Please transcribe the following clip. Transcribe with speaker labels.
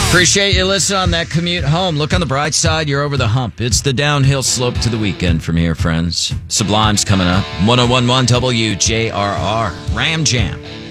Speaker 1: Appreciate you listening on that commute home. Look on the bright side. You're over the hump. It's the downhill slope to the weekend from here, friends. Sublime's coming up. 101.1 WJRR. Ram Jam.